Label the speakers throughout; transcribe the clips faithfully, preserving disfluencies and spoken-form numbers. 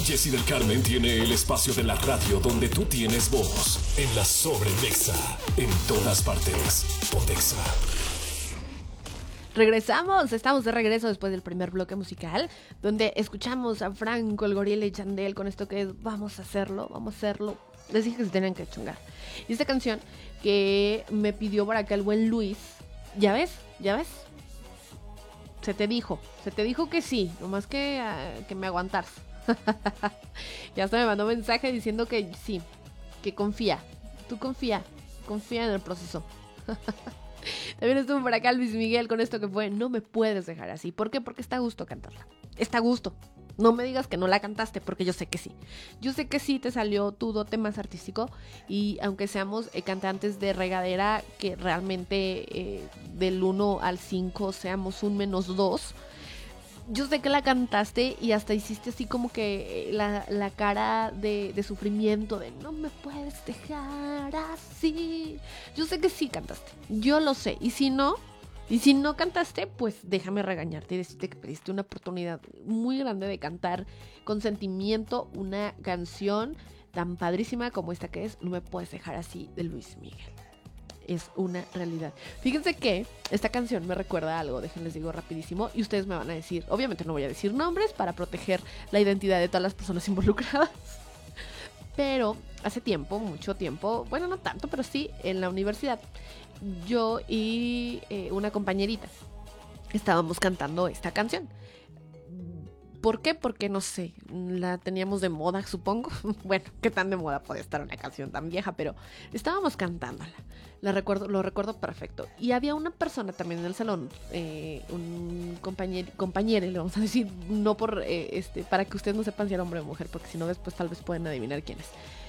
Speaker 1: Jessy del Carmen tiene el espacio de la radio donde tú tienes voz. En la Sobremexa. En todas partes. Pontexa.
Speaker 2: Regresamos, estamos de regreso después del primer bloque musical, donde escuchamos a Franco, el Gorila y Chandel con esto que es vamos a hacerlo, vamos a hacerlo. Les dije que se tenían que chungar. Y esta canción que me pidió por acá el buen Luis, ya ves, ya ves, se te dijo, se te dijo que sí, nomás que, uh, que me aguantaras. Ya hasta me mandó mensaje diciendo que sí, que confía, tú confía, confía en el proceso. También estuvo por acá Luis Miguel con esto que fue No me puedes dejar así. ¿Por qué? Porque está a gusto cantarla. Está a gusto. No me digas que no la cantaste, porque yo sé que sí. Yo sé que sí te salió tu dote más artístico. Y aunque seamos eh, cantantes de regadera, que realmente eh, del uno al cinco seamos un menos dos, yo sé que la cantaste y hasta hiciste así como que la, la cara de, de sufrimiento, de no me puedes dejar así. Yo sé que sí cantaste, yo lo sé. Y si no, y si no cantaste, pues déjame regañarte y decirte que pediste una oportunidad muy grande de cantar con sentimiento una canción tan padrísima como esta que es No me puedes dejar así, de Luis Miguel. Es una realidad. Fíjense que esta canción me recuerda a algo, déjenles digo rapidísimo, y ustedes me van a decir, obviamente no voy a decir nombres para proteger la identidad de todas las personas involucradas, pero hace tiempo, mucho tiempo, bueno, no tanto, pero sí, en la universidad, yo y eh, una compañerita estábamos cantando esta canción. ¿Por qué? Porque no sé, la teníamos de moda, supongo. Bueno, qué tan de moda puede estar una canción tan vieja, pero estábamos cantándola. La recuerdo, lo recuerdo perfecto. Y había una persona también en el salón, eh, un compañero, compañero, le vamos a decir, no por eh, este, para que ustedes no sepan si era hombre o mujer, porque si no después tal vez pueden adivinar quién es.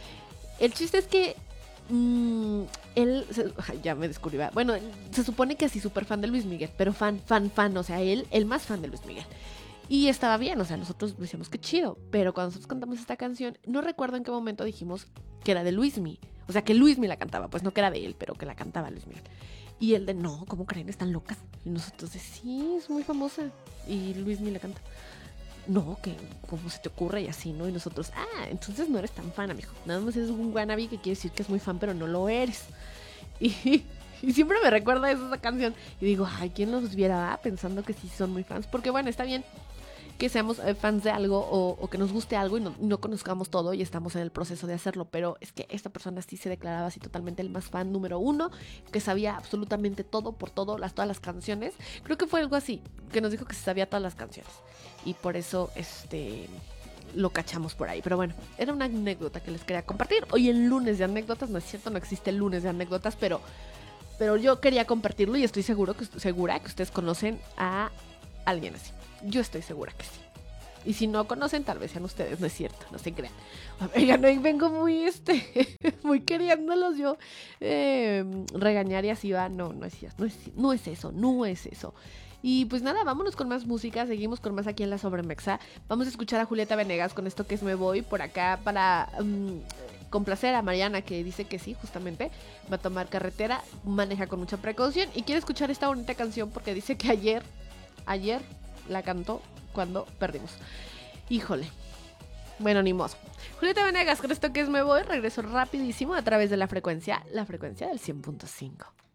Speaker 2: El chiste es que mmm, él, se, ay, ya me descubrí, bueno, se supone que así súper fan de Luis Miguel, pero fan, fan, fan, o sea, él, el más fan de Luis Miguel. Y estaba bien, o sea, nosotros decíamos que chido, pero cuando nosotros cantamos esta canción, no recuerdo en qué momento dijimos que era de Luismi, o sea, que Luismi la cantaba, pues no que era de él, pero que la cantaba Luis Miguel. Y él de, no, ¿cómo creen? Están locas. Y nosotros de, sí, es muy famosa, y Luismi la canta. No, que cómo se te ocurre y así, ¿no? Y nosotros, ah, entonces no eres tan fan, amigo, nada más eres un wannabe que quiere decir que es muy fan, pero no lo eres. Y... Y siempre me recuerda eso, esa canción. Y digo, ay, ¿quién los viera ah? Pensando que sí son muy fans? Porque bueno, está bien que seamos eh, fans de algo o, o que nos guste algo y no, no conozcamos todo y estamos en el proceso de hacerlo. Pero es que esta persona sí se declaraba así totalmente el más fan número uno, que sabía absolutamente todo por todo, las, todas las canciones. Creo que fue algo así, que nos dijo que se sabía todas las canciones. Y por eso, este... lo cachamos por ahí, pero bueno, era una anécdota que les quería compartir. Hoy el lunes de anécdotas, no es cierto, no existe el lunes de anécdotas, pero... Pero yo quería compartirlo y estoy seguro que, segura que ustedes conocen a alguien así. Yo estoy segura que sí. Y si no conocen, tal vez sean ustedes, no es cierto, no se crean. Oigan, hoy vengo muy, este, muy queriéndolos yo eh, regañar y así va. No, no es cierto, no es, no es eso, no es eso. Y pues nada, vámonos con más música, seguimos con más aquí en la Sobremexa. Vamos a escuchar a Julieta Venegas con esto que es Me Voy por acá para... Um, complacer a Mariana, que dice que sí, justamente va a tomar carretera, maneja con mucha precaución y quiere escuchar esta bonita canción porque dice que ayer, ayer la cantó cuando perdimos. Híjole, bueno, ni modo. Julieta Venegas con esto que es Me Voy, regreso rapidísimo a través de la frecuencia, la frecuencia del cien punto cinco.